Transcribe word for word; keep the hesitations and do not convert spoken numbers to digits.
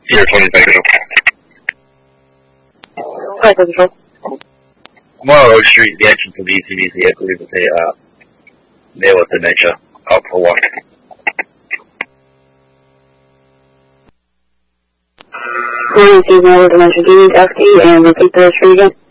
Sierra twenty Control. Hi, Control. I'm on Oak Street, the entrance of the E C D C. I believe it's a uh, male with dementia. Out for walk. Morning, Steve. Male with dementia. Do you need to ask you and repeat the street again?